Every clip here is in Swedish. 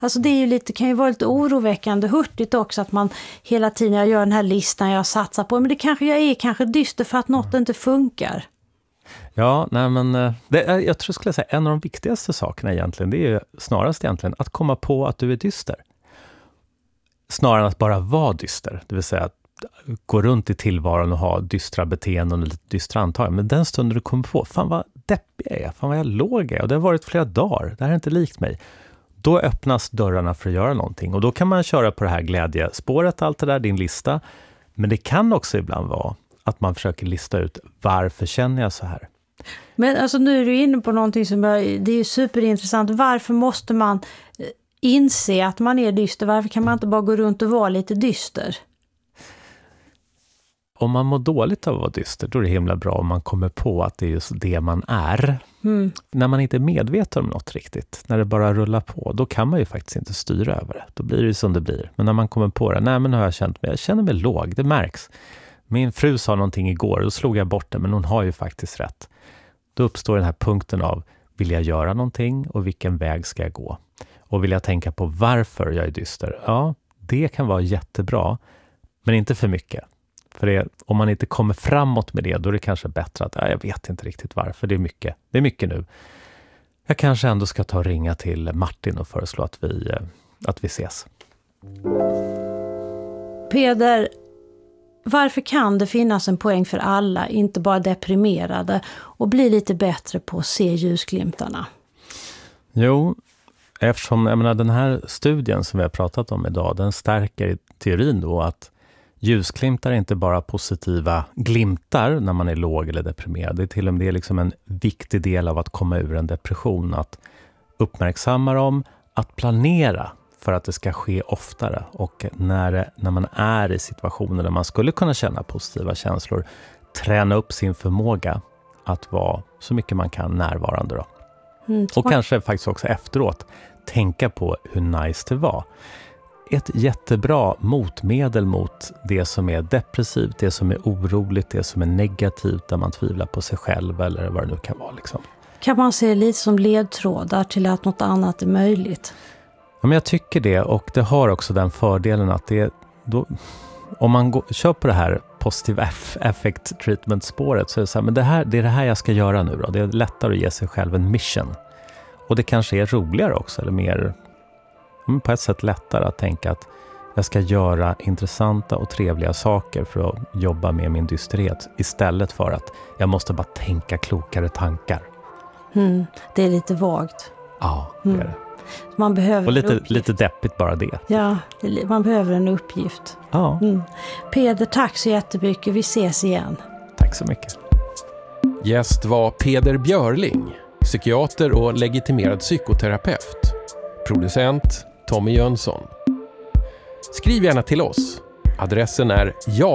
Alltså det är ju kan ju vara lite oroväckande hurtigt också att man hela tiden jag gör den här listan jag satsar på. Men det kanske jag är kanske dyster för att något inte funkar. Ja, nej men jag tror skulle säga en av de viktigaste sakerna egentligen, det är ju snarast egentligen att komma på att du är dyster. Snarare än att bara vara dyster, det vill säga att gå runt i tillvaron och ha dystra beteenden och lite dystra antag. Men den stunden du kommer på, fan vad deppig jag är, fan vad jag låg är och det har varit flera dagar, det här är inte likt mig. Då öppnas dörrarna för att göra någonting och då kan man köra på det här glädjespåret, allt det där, din lista. Men det kan också ibland vara att man försöker lista ut varför känner jag så här. Men alltså nu är du inne på någonting som det är superintressant. Varför måste man inse att man är dyster? Varför kan man inte bara gå runt och vara lite dyster? Om man mår dåligt av att vara dyster, då är det himla bra om man kommer på att det är just det man är. När man inte är medveten om något riktigt, när det bara rullar på, då kan man ju faktiskt inte styra över det. Då blir det som det blir. Men när man kommer på det, nej men har jag känt mig, jag känner mig låg, det märks. Min fru sa någonting igår, då slog jag bort det, men hon har ju faktiskt rätt. Då uppstår den här punkten av, vill jag göra någonting och vilken väg ska jag gå? Och vill jag tänka på varför jag är dyster? Ja, det kan vara jättebra, men inte för mycket. För om man inte kommer framåt med det, då är det kanske bättre att, jag vet inte riktigt varför, det är mycket nu. Jag kanske ändå ska ta och ringa till Martin och föreslå att vi ses. Peder, varför kan det finnas en poäng för alla, inte bara deprimerade, och bli lite bättre på att se ljusglimtarna? Jo, eftersom den här studien som vi har pratat om idag, den stärker i teorin då att ljusglimtar är inte bara positiva glimtar när man är låg eller deprimerad. Det är till och med liksom en viktig del av att komma ur en depression, att uppmärksamma dem, att planera för att det ska ske oftare. Och när man är i situationer där man skulle kunna känna positiva känslor, träna upp sin förmåga att vara så mycket man kan närvarande då. Och kanske faktiskt också efteråt tänka på hur nice det var. Ett jättebra motmedel mot det som är depressivt, det som är oroligt, det som är negativt, där man tvivlar på sig själv eller vad det nu kan vara. Liksom. Kan man se lite som ledtrådar till att något annat är möjligt? Ja, men jag tycker det, och det har också den fördelen att om man kör på det här positive affect treatment spåret, så är det så här, men det är det här jag ska göra nu då. Det är lättare att ge sig själv en mission. Och det kanske är roligare också, eller mer på ett sätt lättare att tänka att jag ska göra intressanta och trevliga saker för att jobba med min dysterhet, istället för att jag måste bara tänka klokare tankar. Det är lite vagt. Ja, det är det. Man behöver och lite deppigt bara det. Ja, man behöver en uppgift. Ja. Peder, tack så jättemycket. Vi ses igen. Tack så mycket. Gäst var Peder Björling, psykiater och legitimerad psykoterapeut. Producent Tommy Jönsson. Skriv gärna till oss. Adressen är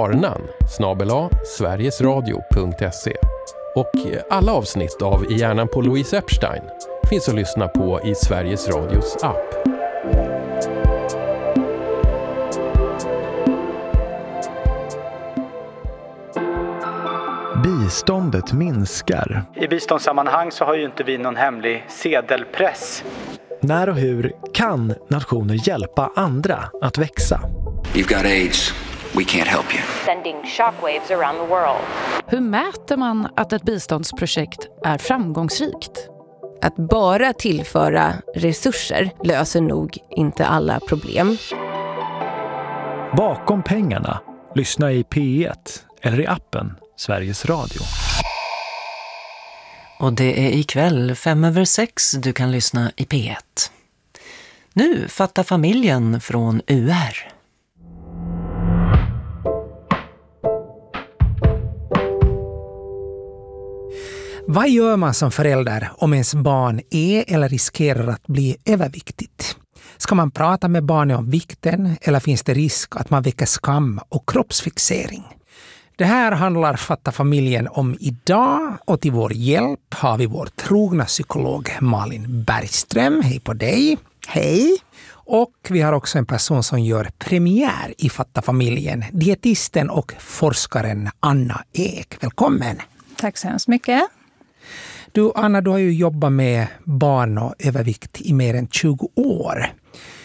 jarnan@sverigesradio.se. Och alla avsnitt av I hjärnan på Louise Epstein finns att lyssna på i Sveriges Radios app. Biståndet minskar. I biståndssammanhang så har ju inte vi någon hemlig sedelpress. När och hur kan nationer hjälpa andra att växa? You've got AIDS. We can't help you. Sending shockwaves around the world. Hur mäter man att ett biståndsprojekt är framgångsrikt? Att bara tillföra resurser löser nog inte alla problem. Bakom pengarna, lyssna i P1 eller i appen Sveriges Radio. Och det är ikväll 5:05 du kan lyssna i P1. Nu fattar familjen från UR. Vad gör man som förälder om ens barn är eller riskerar att bli överviktigt? Ska man prata med barnet om vikten eller finns det risk att man väcker skam och kroppsfixering? Det här handlar Fatta familjen om idag, och till vår hjälp har vi vår trogna psykolog Malin Bergström. Hej på dig. Hej. Och vi har också en person som gör premiär i Fatta familjen, dietisten och forskaren Anna Ek. Välkommen. Tack så hemskt mycket. Du Anna, du har ju jobbat med barn och övervikt i mer än 20 år.